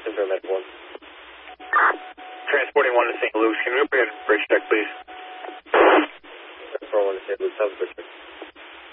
Confirm that 1. Transporting 1 to St. Luke's. Can we open a bridge check, please? Transport 1 to St. Luke's. How's the bridge check?